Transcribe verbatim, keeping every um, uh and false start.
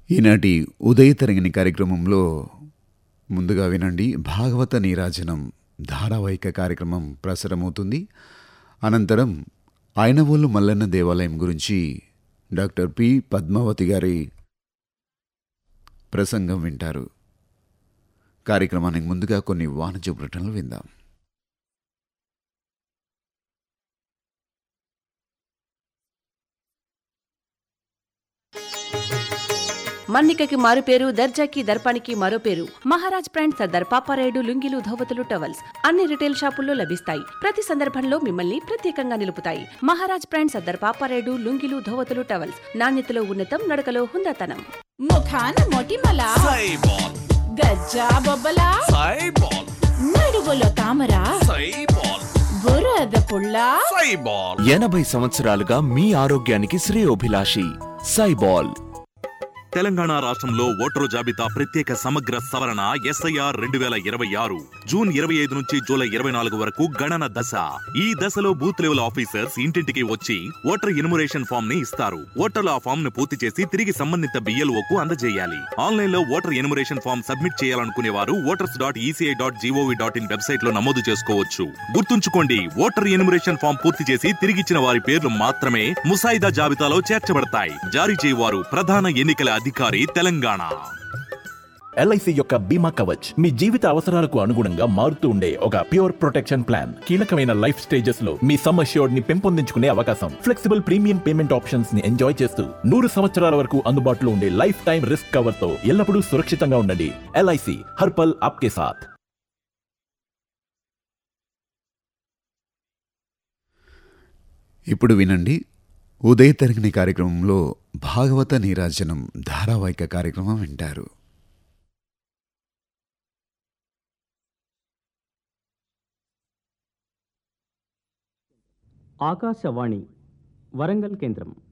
ఈనాటి ఉదయ తరంగిణి కార్యక్రమంలో ముందుగా వినండి భాగవత నీరాజనం ధారావాహిక కార్యక్రమం ప్రసారమవుతుంది. అనంతరం ఆయనవోలు మల్లన్న దేవాలయం గురించి డాక్టర్ పి పద్మావతి గారి ప్రసంగం వింటారు. కార్యక్రమానికి ముందుగా కొన్ని వాణిజ్య ప్రకటనలు విందాం. మన్నికకి మారు పేరు, దర్జాకి దర్పానికి మరో పేరు. మహారాజ్ బ్రాండ్ సర్దార్ పాపారాయుడు లుంగీలు, ధోవతులు, టవల్స్ అన్ని రిటైల్ షాపుల్లో లభిస్తాయి. ప్రతి సందర్భంలో మిమ్మల్ని ప్రత్యేకంగా నిలుపుతాయి. మహారాజ్ బ్రాండ్ సర్దార్ పాపారాయుడు లుంగీలు, ధోవతులు, టవల్స్ నాణ్యతలో ఉన్నతం, నడకలో హుందాతనం. ముఖాన మొటిమల సైబాల్, గజ్జా బొబ్బల సైబాల్, నడువులో తామర సైబాల్, బురద పుల్ల సైబాల్. ఎనభై సంవత్సరాలుగా మీ ఆరోగ్యానికి శ్రేయోభిలాషి సైబాల్. తెలంగాణ రాష్ట్రంలో ఓటరు జాబితా ప్రత్యేక సమగ్ర సవరణ ఎస్ఐఆర్ రెండు వేల ఇరవై ఆరు జూన్ ఇరవై ఐదు నుంచి జూలై ఇరవై నాలుగు వరకు గణన దశ. ఈ దశలో బూత్ లెవెల్ ఆఫీసర్స్ ఇంటింటికి వచ్చి ఓటర్ ఎన్యుమరేషన్ ఫామ్ ని ఇస్తారు. ఓటర్లు ఆ ఫామ్ ను పూర్తి చేసి తిరిగి సంబంధిత బిఎల్ఓకు అందజేయాలి. ఆన్లైన్ లో ఓటర్ ఎన్యుమరేషన్ ఫామ్ సబ్మిట్ చేయాలనుకునే వారు voters dot ECI dot GOV dot in website లో నమోదు చేసుకోవచ్చు. గుర్తుంచుకోండి, ఓటర్ ఎన్యుమరేషన్ ఫామ్ పూర్తి చేసి తిరిగిచ్చిన వారి పేర్లు మాత్రమే ముసాయిదా జాబితాలో చేర్చబడతాయి. జారీ చేయవారు ప్రధాన ఎన్నికల అధికారి, తెలంగాణ. ఎల్ఐసి యొక్క బీమా కవచ్ మీ జీవిత అవసరాలకు అనుగుణంగా మారుతూ ఉండే ఒక ప్యూర్ ప్రొటెక్షన్ ప్లాన్. కీలకమైన లైఫ్ స్టేజెస్ లో మీ సమ్ అష్యూర్డ్ ని పెంపొందించుకునే అవకాశం, ఫ్లెక్సిబుల్ ప్రీమియం పేమెంట్ ఆప్షన్స్ ని ఎంజాయ్ చేస్తూ నూరు సంవత్సరాల వరకు అందుబాటులో ఉండే లైఫ్ టైం రిస్క్ కవర్ తో ఎల్లప్పుడూ సురక్షితంగా ఉండండి. ఎల్ఐసి హర్పల్ ఆప్కే సాథ్. ఇప్పుడు వినండి ఉదయ తరంగిణి కార్యక్రమంలో భాగవత నీరాజనం ధారావాహిక కార్యక్రమం వింటారు. ఆకాశవాణి వరంగల్ కేంద్రం.